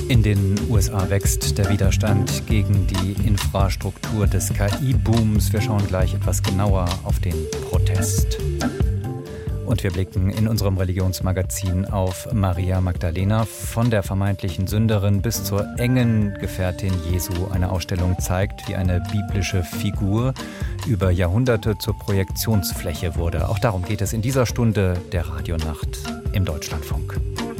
In den USA wächst der Widerstand gegen die Infrastruktur des KI-Booms. Wir schauen gleich etwas genauer auf den Protest. Und wir blicken in unserem Religionsmagazin auf Maria Magdalena, von der vermeintlichen Sünderin bis zur engen Gefährtin Jesu. Eine Ausstellung zeigt, wie eine biblische Figur über Jahrhunderte zur Projektionsfläche wurde. Auch darum geht es in dieser Stunde der Radionacht im Deutschlandfunk.